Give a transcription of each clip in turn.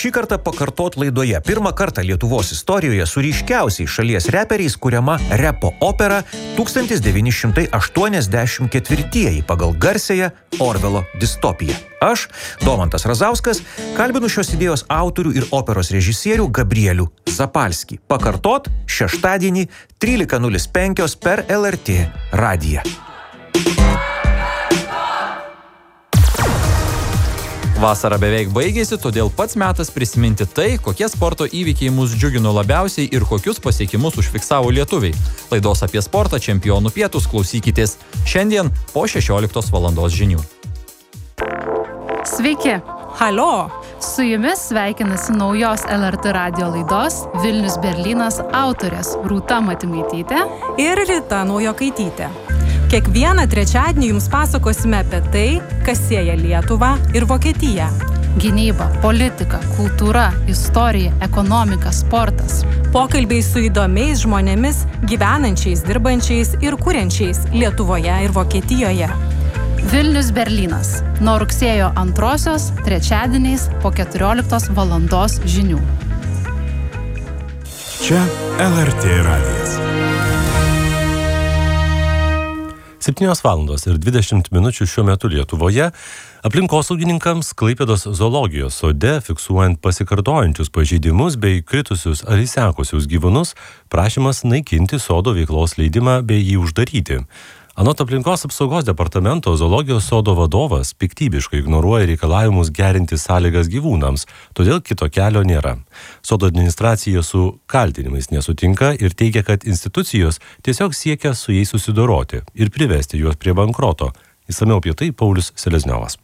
Šį kartą pakartot laidoje. Pirmą kartą Lietuvos istorijoje su ryškiausiais šalies reperiais kuriama repo opera 1984 pagal garsiąją Orvelo distopiją. Aš, Domantas Razauskas, kalbinu šios idėjos autorių ir operos režisierių Gabrielių Zapalskį. Pakartot šeštadienį 13:05 per LRT radiją. Vasara beveik baigėsi, todėl pats metas prisiminti tai, kokie sporto įvykiai mus džiugino labiausiai ir kokius pasiekimus užfiksavo lietuviai. Laidos apie sportą Čempionų pietūs klausykitės šiandien po 16 valandos žinių. Sveiki! Halio! Su jumis sveikinasi naujos LRT radio laidos Vilnius Berlynas autorės Rūta Matimaitytė ir Rita Naujokaitytė. Kiekvieną trečiadienį jums pasakosime apie tai, kas sieja Lietuvą ir Vokietiją. Gynyba, politika, kultūra, istorija, ekonomika, sportas. Pokalbiai su įdomiais žmonėmis, gyvenančiais, dirbančiais ir kuriančiais Lietuvoje ir Vokietijoje. Vilnius Berlynas. Nuo rugsėjo 2-osios trečiadieniais po 14 valandos žinių. Čia LRT radijas. 7:20 šiuo metu Lietuvoje aplinkosaugininkams Klaipėdos zoologijos sode, fiksuojant pasikartojančius pažeidimus bei kritusius ar įsekusius gyvūnus, prašymas naikinti sodo veiklos leidimą bei jį uždaryti. Anot aplinkos apsaugos departamento zoologijos sodo vadovas piktybiškai ignoruoja reikalavimus gerinti sąlygas gyvūnams, todėl kito kelio nėra. Sodo administracija su kaltinimais nesutinka ir teigia, kad institucijos tiesiog siekia su jais susidoroti ir privesti juos prie bankroto. Išsamiau apie tai Paulius Selezniovas.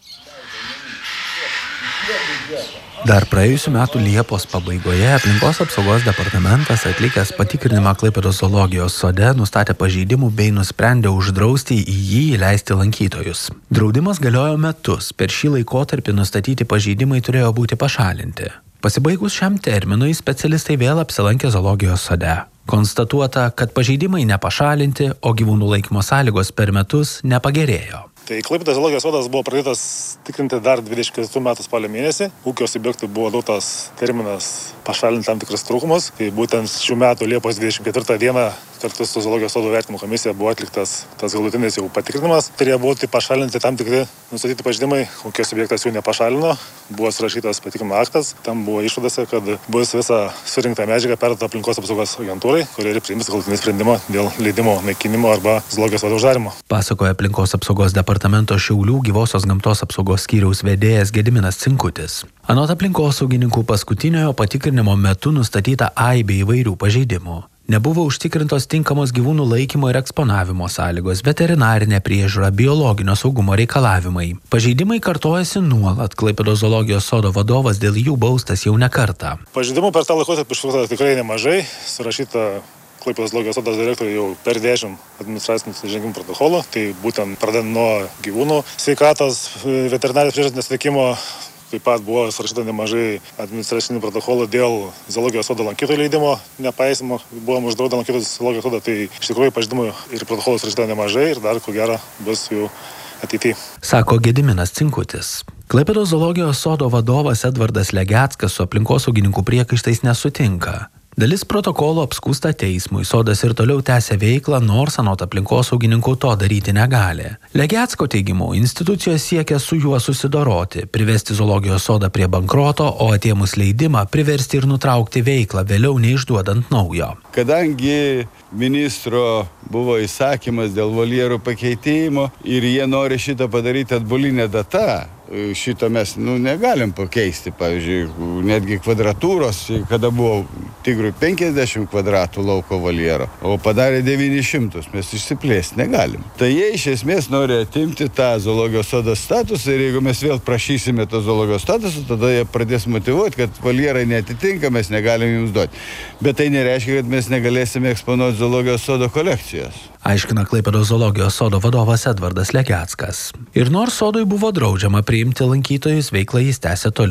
Dar praėjusių metų Liepos pabaigoje aplinkos apsaugos departamentas atlikęs patikrinimą Klaipėdos zoologijos sode nustatė pažeidimų bei nusprendė uždrausti į jį įleisti lankytojus. Draudimas galiojo metus, per šį laikotarpį nustatyti pažeidimai turėjo būti pašalinti. Pasibaigus šiam terminui specialistai vėl apsilankė zoologijos sode. Konstatuota, kad pažeidimai nepašalinti, o gyvūnų laikymo sąlygos per metus nepagerėjo. Tai Klaipėdos zoologijos sodas buvo pradėtas tikrinti dar 24 metų spalio mėnesį. Ūkio subjektui buvo duotas terminas pašalinti tam tikrus trūkumus. Tai būtent šių metų Liepos 24 dieną kartu su zoologijos sodo vertinimo komisija buvo atliktas tas galutinis jau patikrinimas. Turėjo būti pašalinti tam tikri nustatyti pažeidimai. Ūkio subjektas jų nepašalino. Buvo surašytas patikrinimo aktas. Tam buvo išvadose, kad bus visa surinkta medžiaga perduota aplinkos apsaugos agentūrai, kuri ir priims galutinį sprendimą dėl leidimo naikinimo arba zoologijos sodo uždarymo. Pasakoja aplinkos apsaugos departamento Šiaulių gyvosios gamtos apsaugos skyriaus vedėjas Gediminas Cinkutis. Anot aplinkosaugininkų paskutiniojo patikrinimo metu nustatyta aibė įvairių pažeidimų. Nebuvo užtikrintos tinkamos gyvūnų laikymo ir eksponavimo sąlygos, veterinarinė priežiūra, biologinio saugumo reikalavimai. Pažeidimai kartojasi nuolat. Klaipėdos zoologijos sodo vadovas dėl jų baustas jau ne kartą. Pažeidimų per tą laikotarpį užfiksuota tikrai nemažai. Surašyta Klaipėdos zoologijos sodo direktoriui jau per 10 administracinių nusižengimų protokolų. Tai būtent pradedant nuo gyvūnų sveikatos, veterinarijos priežiūros nesuteikimo. Taip pat buvo surašyta nemažai administracinių protokolų dėl zoologijos sodo lankytojų leidimo nepaisimo. Buvom uždraudę lankytojus zoologijos sodo, tai iš tikrųjų pažeidimų ir protokolų surašyta nemažai ir dar ko gero bus jų ateityje. Sako Gediminas Cinkutis. Klaipėdos zoologijos sodo vadovas Edvardas Legeckas su aplinkosaugininkų priekaištais nesutinka. Dalis protokolo apskųsta teismui, sodas ir toliau tęsia veiklą, nors anot aplinkosaugininkų to daryti negali. Legecko teigimu, institucijos siekia su juo susidoroti, privesti zoologijos sodą prie bankroto, o atėmus leidimą priversti ir nutraukti veiklą, vėliau neišduodant naujo. Kadangi ministro buvo įsakymas dėl voljerų pakeitimo ir jie nori šitą padaryti atbulinę datą, šito mes negalim pakeisti. Pavyzdžiui, netgi kvadratūros, kada buvo tigrui 50 kvadratų lauko voljero, o padarė 900, mes išsiplėsti negalim. Tai jie iš esmės nori atimti tą zoologijos sodo statusą ir jeigu mes vėl prašysime tą zoologijos statusą, tada jie pradės motyvuoti, kad voljerai neatitinka, mes negalim jums duoti. Bet tai nereiškia, kad mes negalėsime eksponuoti zoologijos sodo kolekcijos. Aiškina Klaipėdos zoologijos sodo vadovas Edvardas Legeckas. Ir nors sodui buvo draudžiama priimti lankytojus, veiklą jis tęsė toliau.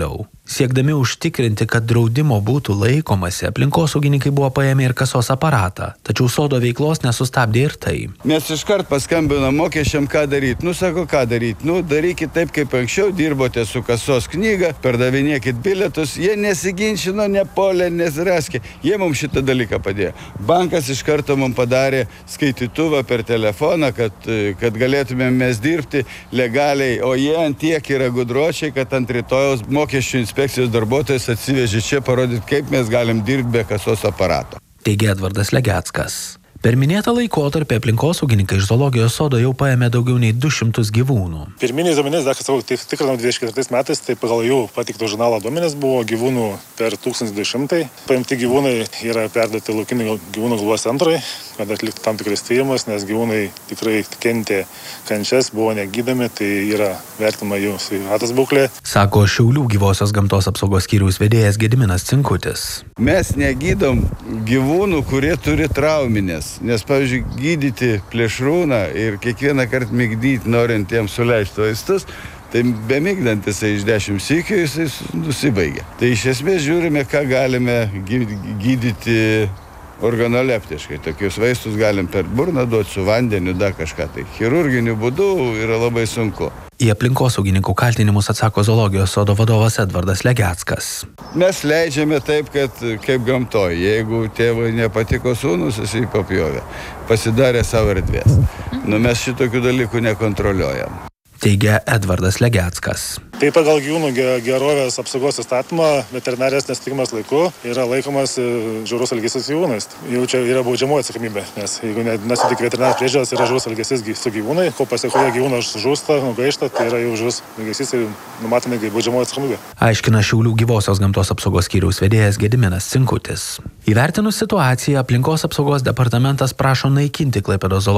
Siekdami užtikrinti, kad draudimo būtų laikomasi, aplinkosaugininkai buvo paėmę ir kasos aparatą, tačiau sodo veiklos nesustabdė ir tai. Mes iškart paskambinom mokesčiam, ką daryti. Sako, ką daryti. Darykit taip, kaip anksčiau, dirbote su kasos knyga, pardavinėkit bilietus. Jie nesiginčino, nepolė, nesiraskė. Jie mums šitą dalyką padėjo. Bankas iš karto mums padarė skaitytuvą per telefoną, kad galėtumėm mes dirbti legaliai, o jie ant tiek yra gudročiai, kad ant rytojaus mokesčių inspekcijos darbuotojas atsivežė čia parodyti, kaip mes galim dirbti be kasos aparato. Teigia Edvardas Legeckas. Per minėtą laikotarpį aplinkosaugininkai iš zoologijos sodo jau paėmė daugiau nei 200 gyvūnų. Pirminiais duomenys, dar tikrinau 24 metais, tai pagal jų pateikto žurnalo duomenys buvo gyvūnų per 1200. Paimti gyvūnai yra perduoti laukinių gyvūnų globos centrui, kad atliktų tam tikras tyrimus, nes gyvūnai tikrai kentė kančias, buvo negydomi, tai yra vertima jų sveikatos būklė. Sako Šiaulių gyvosios gamtos apsaugos skyriaus vedėjas Gediminas Cinkutis. Mes negydom gyvūnų, kurie turi trauminės. Nes, pavyzdžiui, gydyti plėšrūną ir kiekvieną kartą migdyti, norint jiems suleisti vaistus, tai bemigdantis iš 10 sykių jisai nusibaigia. Tai iš esmės žiūrime, ką galime gydyti organoleptiškai. Tokius vaistus galim per burną duoti su vandeniu, dar kažką. Tai chirurginiu būdu yra labai sunku. Į aplinkosaugininkų kaltinimus atsako zoologijos sodo vadovas Edvardas Legeckas. Mes leidžiame taip, kaip gamtoje. Jeigu tėvui nepatiko sūnus, jisai papjovė. Pasidarė savo erdvės. Mes šitokių dalykų nekontroliuojam. Teigia Edvardas Legeckas. Tai pagal gyvūnų gerovės apsaugos įstatymą veterinarijos nesutikimas laiku yra laikomas žiaurus elgesys su gyvūnais. Jau čia yra baudžiamoji atsakomybė, nes jeigu nesutik veterinarijos priežiūros, yra žiaurus elgesys su gyvūnai, ko pasiekoje gyvūnas žūsta, nugaišta, tai yra jau žiaurus elgesys ir numatoma baudžiamoji atsakomybė. Aiškina Šiaulių gyvosios gamtos apsaugos skyriaus vedėjas Gediminas Cinkutis. Įvertinus situaciją, aplinkos apsaugos departamentas prašo naikinti Klaipėdos zoologijos